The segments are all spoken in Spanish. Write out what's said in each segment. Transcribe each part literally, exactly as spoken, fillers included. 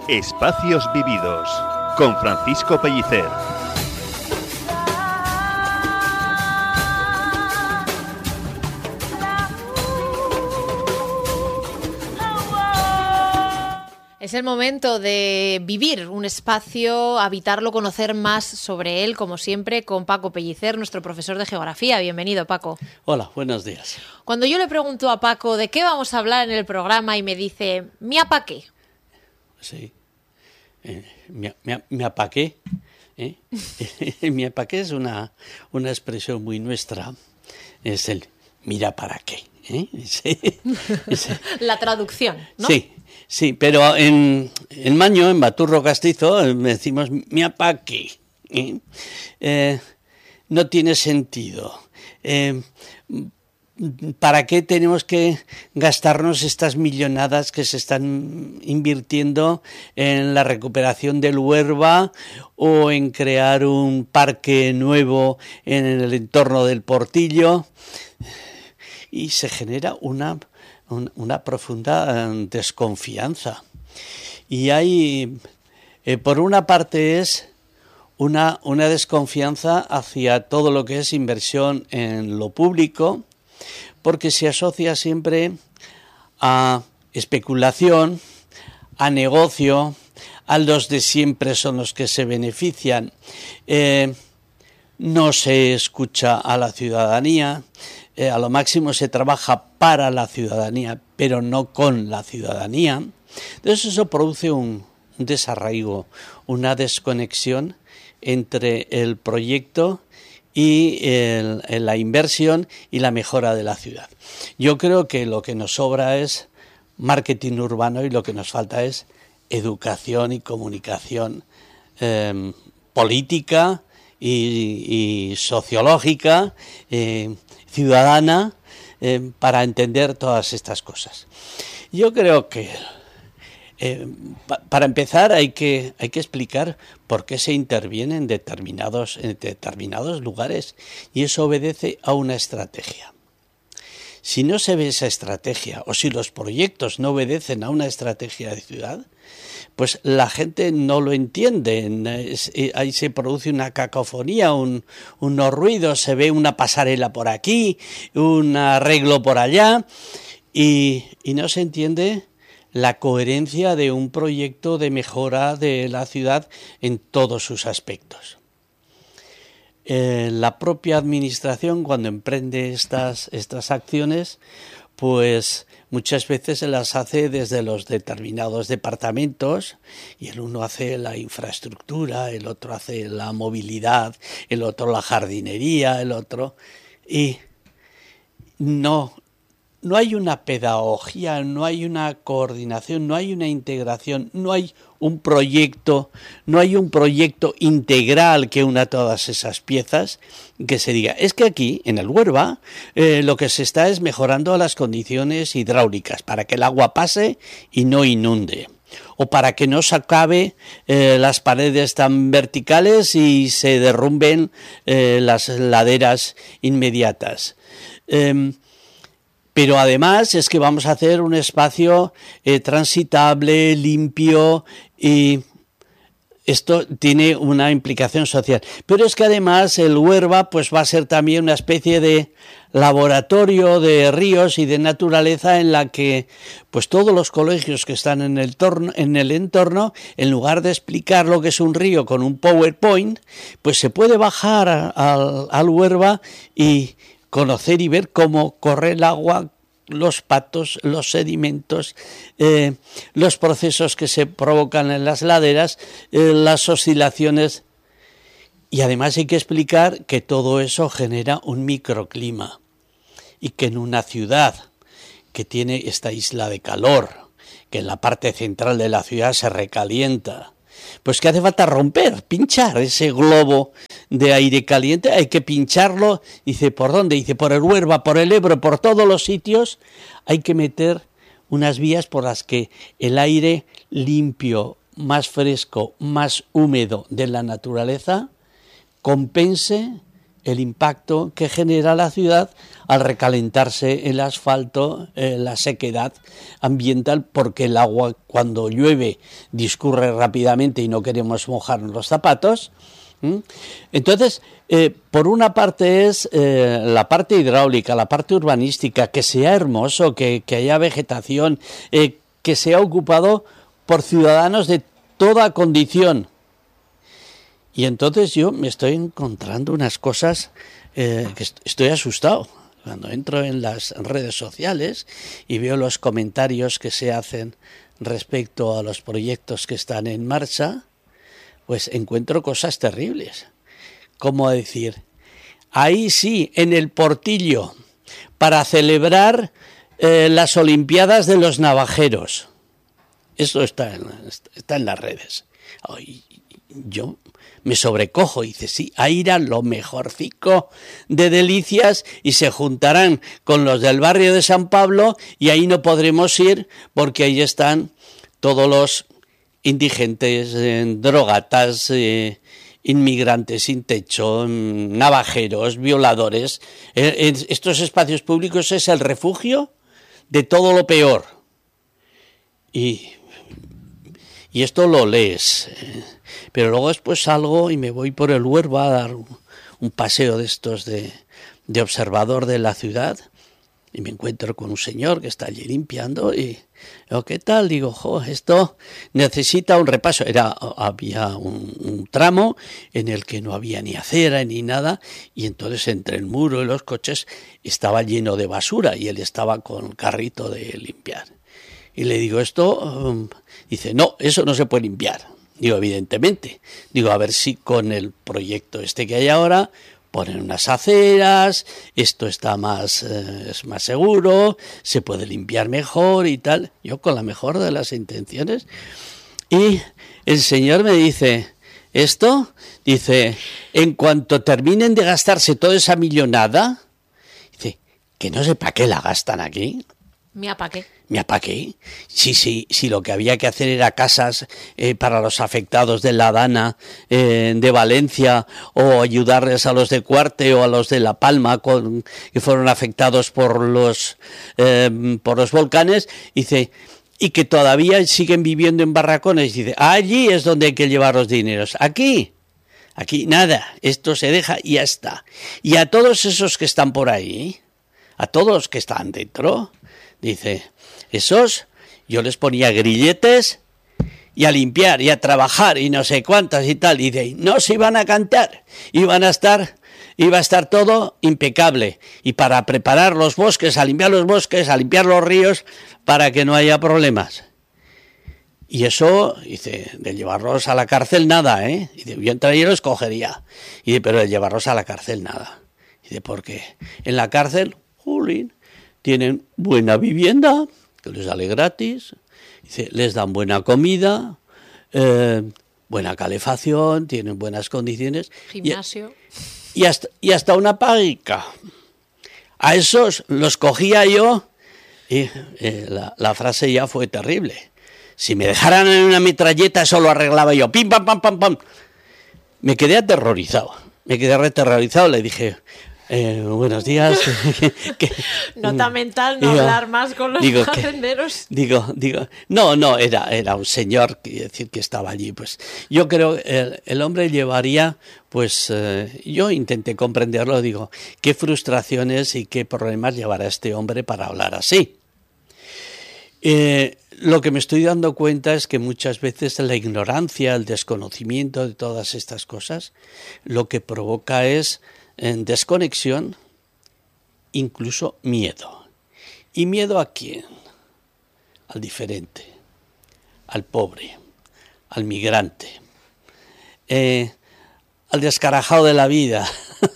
Espacios Vividos, con Francisco Pellicer. Es el momento de vivir un espacio, habitarlo, conocer más sobre él, como siempre, con Paco Pellicer, nuestro profesor de geografía. Bienvenido, Paco. Hola, buenos días. Cuando yo le pregunto a Paco de qué vamos a hablar en el programa y me dice, ¿mi apaqué? Sí, eh, mi, mi, mi apaqué. ¿eh? Mi apaqué es una, una expresión muy nuestra. Es el mira para qué. ¿eh? Ese, ese. La traducción, ¿no? Sí. Sí, pero en, en Maño, en Baturro Castizo, decimos mi apaqué. ¿eh? Eh, no tiene sentido. Eh, ¿Para qué tenemos que gastarnos estas millonadas que se están invirtiendo en la recuperación del Huerva o en crear un parque nuevo en el entorno del Portillo? Y se genera una... una profunda desconfianza. Y hay, eh, por una parte es una, una desconfianza hacia todo lo que es inversión en lo público, porque se asocia siempre a especulación, a negocio, a los de siempre son los que se benefician. Eh, no se escucha a la ciudadanía. Eh, a lo máximo se trabaja para la ciudadanía, pero no con la ciudadanía. Entonces eso produce un, un desarraigo, una desconexión entre el proyecto y el, la inversión y la mejora de la ciudad. Yo creo que lo que nos sobra es marketing urbano y lo que nos falta es educación y comunicación eh, política y, y sociológica, eh, ciudadana, eh, para entender todas estas cosas. Yo creo que eh, pa, para empezar hay que, hay que explicar por qué se interviene en determinados, en determinados lugares, y eso obedece a una estrategia. Si no se ve esa estrategia o si los proyectos no obedecen a una estrategia de ciudad, pues la gente no lo entiende. Ahí se produce una cacofonía, un, unos ruidos, se ve una pasarela por aquí, un arreglo por allá, y, y no se entiende la coherencia de un proyecto de mejora de la ciudad en todos sus aspectos. Eh, la propia administración, cuando emprende estas, estas acciones, pues muchas veces se las hace desde los determinados departamentos, y el uno hace la infraestructura, el otro hace la movilidad, el otro la jardinería, el otro... Y no, no hay una pedagogía, no hay una coordinación, no hay una integración, no hay un proyecto, no hay un proyecto integral que una todas esas piezas, que se diga, es que aquí, en el Huerva, eh, lo que se está es mejorando las condiciones hidráulicas para que el agua pase y no inunde, o para que no se acabe eh, las paredes tan verticales y se derrumben eh, las laderas inmediatas. Eh, Pero además es que vamos a hacer un espacio eh, transitable, limpio, y esto tiene una implicación social. Pero es que además el Huerva pues va a ser también una especie de laboratorio de ríos y de naturaleza en la que pues todos los colegios que están en el, torno, en el entorno, en lugar de explicar lo que es un río con un PowerPoint, pues se puede bajar al, al Huerva y conocer y ver cómo corre el agua, los patos, los sedimentos, eh, los procesos que se provocan en las laderas, eh, las oscilaciones. Y además hay que explicar que todo eso genera un microclima y que en una ciudad que tiene esta isla de calor, que en la parte central de la ciudad se recalienta, pues que hace falta romper, pinchar ese globo de aire caliente, hay que pincharlo. Dice, ¿por dónde? Dice, por el Huerva, por el Ebro, por todos los sitios, hay que meter unas vías por las que el aire limpio, más fresco, más húmedo de la naturaleza compense el impacto que genera la ciudad al recalentarse el asfalto, eh, la sequedad ambiental, porque el agua cuando llueve discurre rápidamente y no queremos mojarnos los zapatos. ¿Mm? Entonces, eh, por una parte es eh, la parte hidráulica, la parte urbanística, que sea hermoso, que, que haya vegetación, eh, que sea ocupado por ciudadanos de toda condición. Y entonces yo me estoy encontrando unas cosas eh, que estoy asustado. Cuando entro en las redes sociales y veo los comentarios que se hacen respecto a los proyectos que están en marcha, pues encuentro cosas terribles. Como decir, ahí sí, en el Portillo, para celebrar eh, las Olimpiadas de los Navajeros. Eso está en, está en las redes. Ay, yo me sobrecojo y dice, sí, ahí irá lo mejorcico de Delicias y se juntarán con los del barrio de San Pablo y ahí no podremos ir porque ahí están todos los indigentes, eh, drogatas, eh, inmigrantes sin techo, navajeros, violadores. Eh, en estos espacios públicos es el refugio de todo lo peor. Y, y esto lo lees. Eh, pero luego después salgo y me voy por el Huerva a dar un, un paseo de estos de, de observador de la ciudad. Y me encuentro con un señor que está allí limpiando y digo, ¿qué tal? Digo, jo, esto necesita un repaso. Era, había un, un tramo en el que no había ni acera ni nada y entonces entre el muro y los coches estaba lleno de basura y él estaba con el carrito de limpiar. Y le digo, esto, um, dice, no, eso no se puede limpiar. Digo, evidentemente. Digo, a ver si con el proyecto este que hay ahora ponen unas aceras, esto está más, eh, es más seguro, se puede limpiar mejor y tal. Yo con la mejor de las intenciones. Y el señor me dice, esto, dice, en cuanto terminen de gastarse toda esa millonada, dice, que no sé para qué la gastan aquí. ¿Mía para qué? ¿Mía para qué? Sí, sí, sí, lo que había que hacer era casas eh, para los afectados de La Dana, eh, de Valencia, o ayudarles a los de Cuarte o a los de La Palma, con, que fueron afectados por los, eh, por los volcanes, dice, y que todavía siguen viviendo en barracones. Dice, allí es donde hay que llevar los dineros. Aquí, aquí nada, esto se deja y ya está. Y a todos esos que están por ahí, a todos los que están dentro, dice, esos yo les ponía grilletes y a limpiar y a trabajar y no sé cuántas y tal, y de no se iban a cantar, iban a estar, iba a estar todo impecable, y para preparar los bosques, a limpiar los bosques, a limpiar los ríos, para que no haya problemas. Y eso, dice, de llevarlos a la cárcel nada, ¿eh? Dice, yo entraría y los cogería, y dice, pero de llevarlos a la cárcel nada. Dice, porque en la cárcel, jolín, tienen buena vivienda, que les sale gratis, dice, les dan buena comida, eh, buena calefacción, tienen buenas condiciones. Gimnasio. Y, y, hasta, y hasta una paguica. A esos los cogía yo y eh, la, la frase ya fue terrible. Si me dejaran en una metralleta, eso lo arreglaba yo. Pim, pam, pam, pam, pam. Me quedé aterrorizado. Me quedé aterrorizado. Le dije, Eh, buenos días. que, Nota mental, no digo, hablar más con los barrenderos. Digo, digo, no, no, era, era un señor, quiero decir, que estaba allí. Pues yo creo que el, el hombre llevaría, pues eh, yo intenté comprenderlo, digo, qué frustraciones y qué problemas llevará este hombre para hablar así. Eh, lo que me estoy dando cuenta es que muchas veces la ignorancia, el desconocimiento de todas estas cosas, lo que provoca es en desconexión, incluso miedo. ¿Y miedo a quién? Al diferente, al pobre, al migrante, eh, al descarajado de la vida,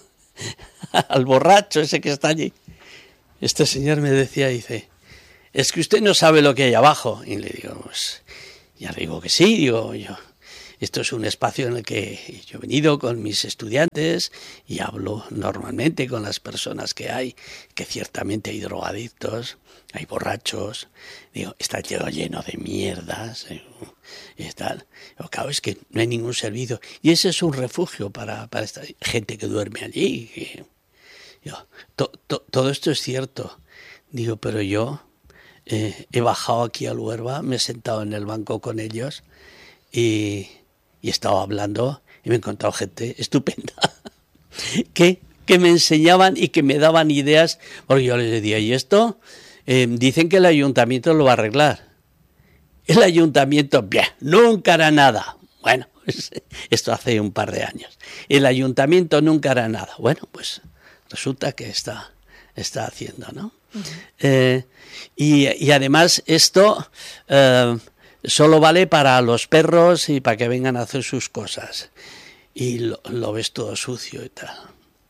al borracho ese que está allí. Este señor me decía, dice, es que usted no sabe lo que hay abajo. Y le digo, pues, ya digo que sí, digo yo. esto es un espacio en el que yo he venido con mis estudiantes y hablo normalmente con las personas que hay, que ciertamente hay drogadictos, hay borrachos, digo, está lleno de mierdas y tal. Digo, claro, es que no hay ningún servicio. Y ese es un refugio para, para esta gente que duerme allí. Y, digo, to, to, todo esto es cierto. Digo, pero yo eh, he bajado aquí al Huerva, me he sentado en el banco con ellos y, y he estado hablando y me he encontrado gente estupenda que, que me enseñaban y que me daban ideas, porque yo les decía, ¿y esto? Eh, dicen que el ayuntamiento lo va a arreglar. El ayuntamiento, bien, nunca hará nada. Bueno, esto hace un par de años. El ayuntamiento nunca hará nada. Bueno, pues resulta que está, está haciendo, ¿no? Uh-huh. Eh, y, y además esto eh, solo vale para los perros y para que vengan a hacer sus cosas. Y lo, lo ves todo sucio y tal.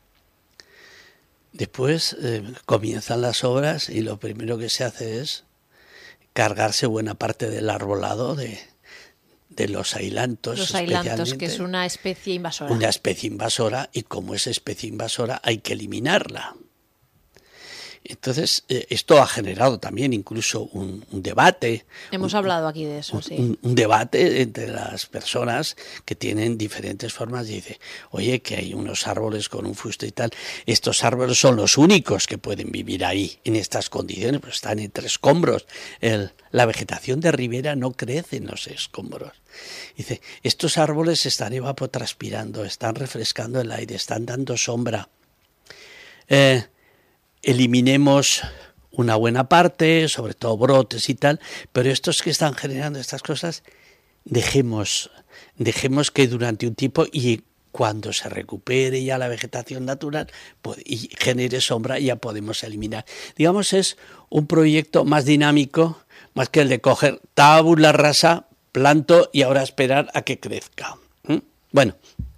Después eh, comienzan las obras y lo primero que se hace es cargarse buena parte del arbolado de, de los ailantos. Los ailantos, que es una especie invasora. Una especie invasora, y como es especie invasora hay que eliminarla. Entonces, eh, esto ha generado también incluso un, un debate. Hemos un, hablado aquí de eso, un, sí. Un, un debate entre las personas que tienen diferentes formas. Y dice, oye, que hay unos árboles con un fuste y tal. Estos árboles son los únicos que pueden vivir ahí, en estas condiciones, pues están entre escombros. El, la vegetación de ribera no crece en los escombros. Dice, estos árboles están evapotranspirando, están refrescando el aire, están dando sombra. Eh, eliminemos una buena parte, sobre todo brotes y tal, pero estos que están generando estas cosas, dejemos, dejemos que durante un tiempo, y cuando se recupere ya la vegetación natural y genere sombra, ya podemos eliminar. Digamos, es un proyecto más dinámico, más que el de coger tabula rasa, planto y ahora esperar a que crezca. ¿Mm? Bueno,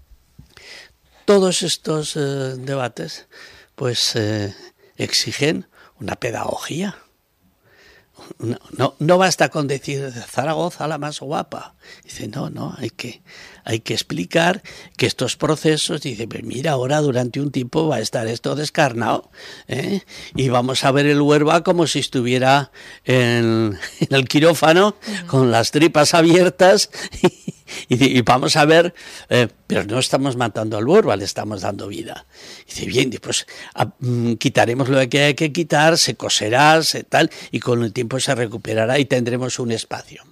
todos estos eh, debates, pues eh, exigen una pedagogía. No, no, no basta con decir Zaragoza la más guapa. Dice, no, no, hay que, hay que explicar que estos procesos, dice, pues mira, ahora durante un tiempo va a estar esto descarnado, ¿eh? Y vamos a ver el Huerva como si estuviera en, en el quirófano, uh-huh, con las tripas abiertas, y, y, y vamos a ver, eh, pero no estamos matando al Huerva, le estamos dando vida. Dice, bien, pues a, mm, quitaremos lo que hay que quitar, se coserá, se tal, y con el tiempo se recuperará y tendremos un espacio.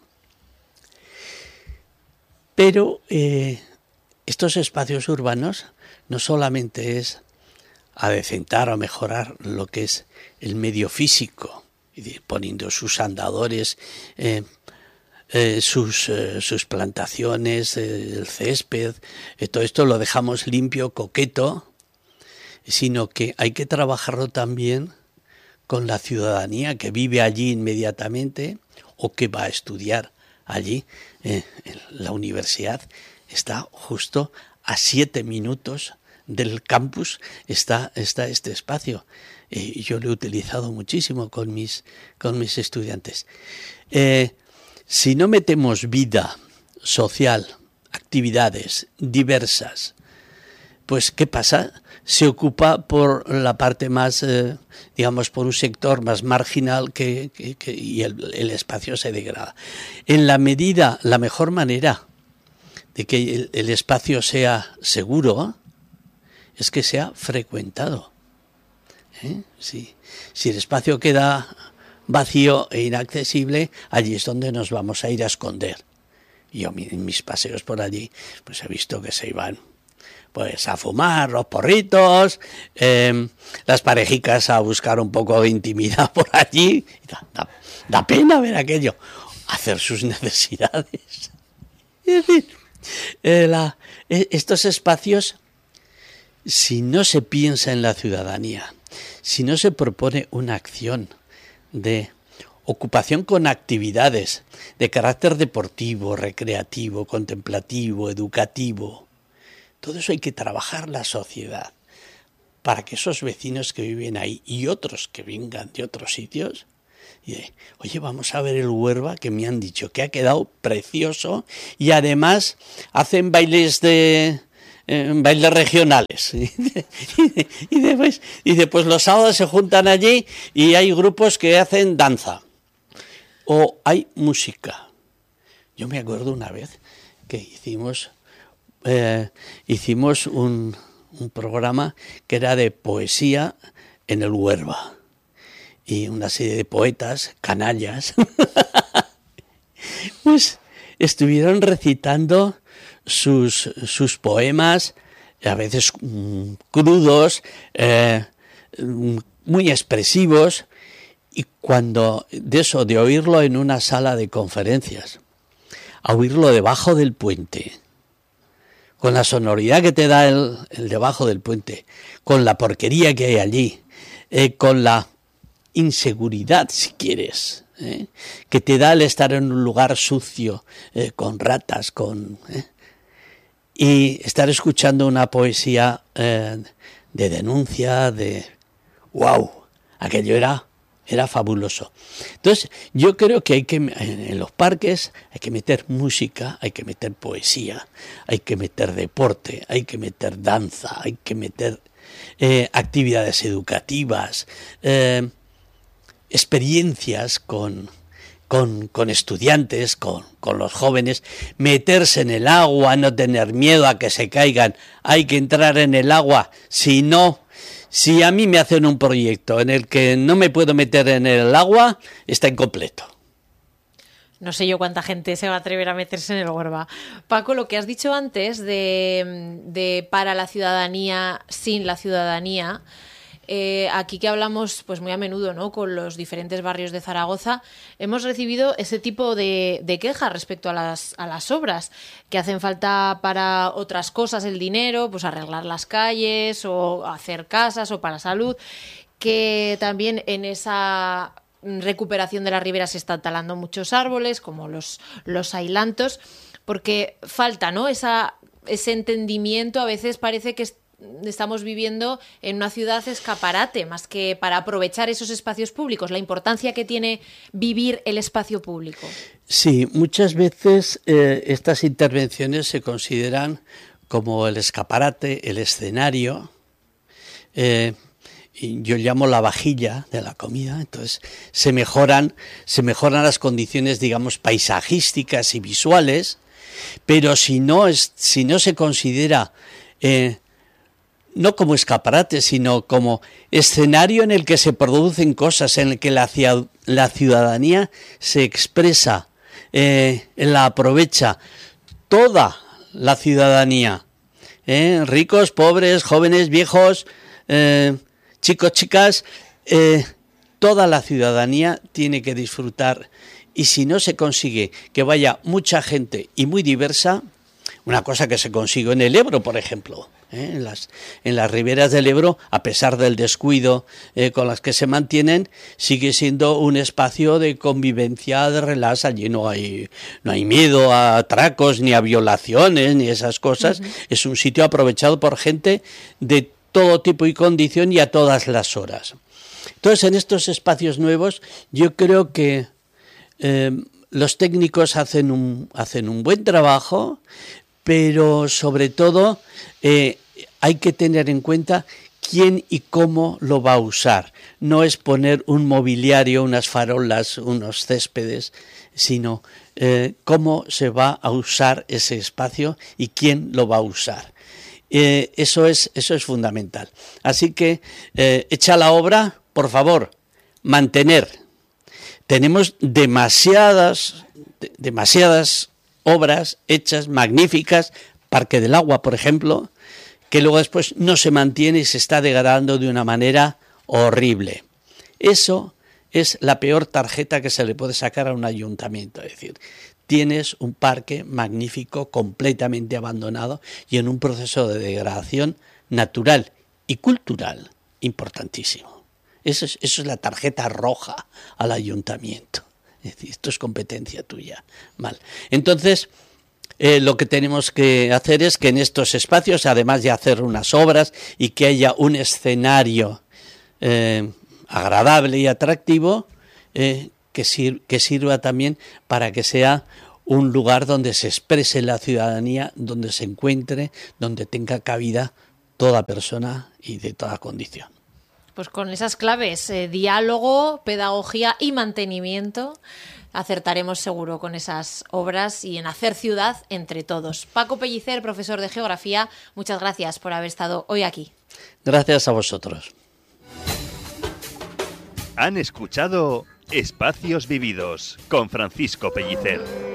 Pero eh, estos espacios urbanos no solamente es adecentar o mejorar lo que es el medio físico, poniendo sus andadores, eh, eh, sus, eh, sus plantaciones, eh, el césped, eh, todo esto lo dejamos limpio, coqueto, sino que hay que trabajarlo también con la ciudadanía que vive allí inmediatamente o que va a estudiar allí. Eh, la universidad está justo a siete minutos del campus, está, está este espacio. Eh, yo lo he utilizado muchísimo con mis, con mis estudiantes. Eh, si no metemos vida social, actividades diversas, pues ¿qué pasa? Se ocupa por la parte más, eh, digamos, por un sector más marginal que, que, que, y el, el espacio se degrada. En la medida, la mejor manera de que el, el espacio sea seguro es que sea frecuentado. ¿Eh? Sí. Si el espacio queda vacío e inaccesible, allí es donde nos vamos a ir a esconder. Yo en mis paseos por allí, pues he visto que se iban pues a fumar los porritos, eh, las parejicas a buscar un poco de intimidad por allí. Da, da, da pena ver aquello, hacer sus necesidades. Es decir, eh, la, eh, estos espacios, si no se piensa en la ciudadanía, si no se propone una acción de ocupación con actividades de carácter deportivo, recreativo, contemplativo, educativo, todo eso hay que trabajar la sociedad para que esos vecinos que viven ahí y otros que vengan de otros sitios Y de, oye, vamos a ver el Huerva, que me han dicho que ha quedado precioso y además hacen bailes de eh, bailes regionales. Y, y, y, después, y después los sábados se juntan allí y hay grupos que hacen danza o hay música. Yo me acuerdo una vez que hicimos eh, hicimos un, un programa que era de poesía en el Huerva. Y una serie de poetas, canallas, pues estuvieron recitando sus, sus poemas, a veces mmm, crudos, eh, muy expresivos, y cuando de eso, de oírlo en una sala de conferencias, a oírlo debajo del puente, con la sonoridad que te da el, el debajo del puente, con la porquería que hay allí, eh, con la inseguridad, si quieres, ¿eh? que te da el estar en un lugar sucio, eh, con ratas, con ¿eh? y estar escuchando una poesía eh, de denuncia, de wow, aquello era, era fabuloso. Entonces, yo creo que hay que, en los parques, hay que meter música, hay que meter poesía, hay que meter deporte, hay que meter danza, hay que meter eh, actividades educativas, eh, experiencias con, con, con estudiantes, con, con los jóvenes, meterse en el agua, no tener miedo a que se caigan, hay que entrar en el agua, si no, si a mí me hacen un proyecto en el que no me puedo meter en el agua, está incompleto. No sé yo cuánta gente se va a atrever a meterse en el Huerva. Paco, lo que has dicho antes de, de para la ciudadanía, sin la ciudadanía, Eh, aquí que hablamos pues muy a menudo, ¿no?, con los diferentes barrios de Zaragoza, hemos recibido ese tipo de, de quejas respecto a las, a las obras, que hacen falta para otras cosas el dinero, pues arreglar las calles o hacer casas o para salud, que también en esa recuperación de la ribera se están talando muchos árboles, como los, los ailantos, porque falta, ¿no?, esa, ese entendimiento. A veces parece que estamos viviendo en una ciudad escaparate, más que para aprovechar esos espacios públicos, la importancia que tiene vivir el espacio público. Sí, muchas veces eh, estas intervenciones se consideran como el escaparate, el escenario, eh, y yo llamo la vajilla de la comida. Entonces se mejoran, se mejoran las condiciones, digamos, paisajísticas y visuales, pero si no, es, si no se considera eh, no como escaparate, sino como escenario en el que se producen cosas, en el que la, la ciudadanía se expresa, eh, la aprovecha, toda la ciudadanía, eh, ricos, pobres, jóvenes, viejos, eh, chicos, chicas, eh, toda la ciudadanía tiene que disfrutar, y si no se consigue que vaya mucha gente y muy diversa, una cosa que se consiguió en el Ebro, por ejemplo, ¿eh? en, las, en las riberas del Ebro, a pesar del descuido eh, con las que se mantienen, sigue siendo un espacio de convivencia, de relax. Allí no hay, no hay miedo a atracos, ni a violaciones, ni esas cosas. Uh-huh. Es un sitio aprovechado por gente de todo tipo y condición y a todas las horas. Entonces, en estos espacios nuevos, yo creo que eh, los técnicos hacen un, hacen un buen trabajo, pero sobre todo eh, hay que tener en cuenta quién y cómo lo va a usar. No es poner un mobiliario, unas farolas, unos céspedes, sino eh, cómo se va a usar ese espacio y quién lo va a usar. Eh, eso es, eso es fundamental. Así que, eh, hecha la obra, por favor, mantener. Tenemos demasiadas, de, demasiadas obras hechas, magníficas, Parque del Agua, por ejemplo, que luego después no se mantiene y se está degradando de una manera horrible. Eso es la peor tarjeta que se le puede sacar a un ayuntamiento, es decir, tienes un parque magnífico, completamente abandonado y en un proceso de degradación natural y cultural importantísimo. Eso es, eso es la tarjeta roja al ayuntamiento. Es decir, esto es competencia tuya. Mal. Entonces, eh, lo que tenemos que hacer es que en estos espacios, además de hacer unas obras y que haya un escenario eh, agradable y atractivo, eh, que, sir- que sirva también para que sea un lugar donde se exprese la ciudadanía, donde se encuentre, donde tenga cabida toda persona y de toda condición. Pues con esas claves, eh, diálogo, pedagogía y mantenimiento, acertaremos seguro con esas obras y en hacer ciudad entre todos. Paco Pellicer, profesor de Geografía, muchas gracias por haber estado hoy aquí. Gracias a vosotros. Han escuchado Espacios Vividos con Francisco Pellicer.